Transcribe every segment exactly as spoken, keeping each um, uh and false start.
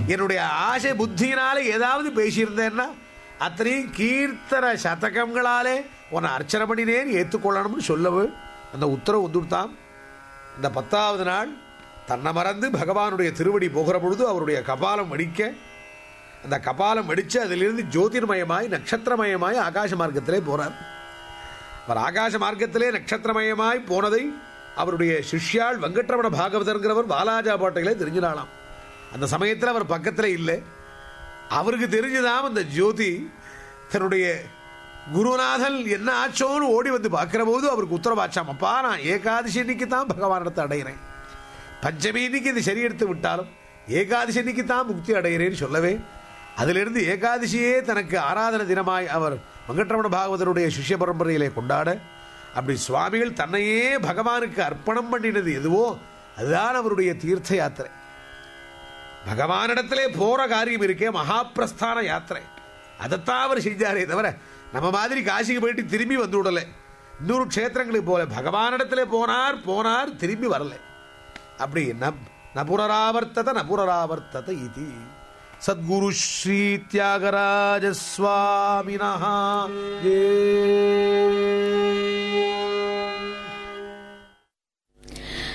என்னுடைய ஆசை புத்தியினாலே ஏதாவது பேசியிருந்தேன்னா அத்தனையும் கீர்த்தன சதகங்களாலே உன்னை அர்ச்சனை பண்ணினேன் ஏற்றுக்கொள்ளணும்னு சொல்லவு அந்த உத்தரவு வந்துவிட்டான். இந்த பத்தாவது நாள் தன்னை மறந்து பகவானுடைய திருவடி போகிற பொழுது அவருடைய கபாலம் வடிக்க, அந்த கபாலம் வடித்து அதிலிருந்து ஜோதிர்மயமாய் நட்சத்திரமயமாய் ஆகாச மார்க்கத்திலே போறார். அவர் ஆகாச மார்க்கத்திலே நட்சத்திரமயமாய் போனதை அவருடைய சிஷ்யாள் வெங்கட்ரமண பாகவதர்கிறவர் வாலாஜா பாட்டையிலே தெரிஞ்சினாலாம். அந்த சமயத்தில் அவர் பக்கத்தில் இல்லை. அவருக்கு தெரிஞ்சுதான் அந்த ஜோதி தன்னுடைய குருநாதன் என்ன ஆச்சோன்னு ஓடி வந்து பார்க்கிற போது அவருக்கு உத்தரவாச்சாம், அப்பா நான் ஏகாதசி அன்னைக்கு தான் பகவானிடத்தை அடைகிறேன், பஞ்சமி இன்னைக்கு இது சரி எடுத்து விட்டாலும் ஏகாதசி அன்னைக்கு தான் முக்தி அடைகிறேன்னு சொல்லவே அதிலிருந்து ஏகாதசியே தனக்கு ஆராதன தினமாய் அவர் வெங்கட்ரமண பாகவதருடைய சிஷ்ய பரம்பரையிலே கொண்டாட, அப்படி சுவாமிகள் தன்னையே பகவானுக்கு அர்ப்பணம் பண்ணினது எதுவோ அதுதான் அவருடைய தீர்த்த யாத்திரை. பகவானிடத்திலே போற காரியம் இருக்கே மகாபிரஸ்தான யாத்திரை, அதைத்தான் அவர் செஞ்சாரே தவிர நம்ம மாதிரி காசிக்கு போயிட்டு திரும்பி வந்து விடலை. இன்னொரு க்ஷேத்திரங்களுக்கு போல பகவானிடத்திலே போனார் போனார் திரும்பி வரல. அப்படி நபுனராவர்த்தத நபுனராவர்த்தத இது சத்குரு ஸ்ரீ தியாகராஜ சுவாமினஹ.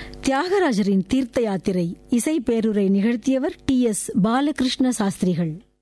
தியாகராஜரின் தீர்த்த யாத்திரை இசை பேருரை நிகழ்த்தியவர் டி எஸ் பாலகிருஷ்ண சாஸ்திரிகள்.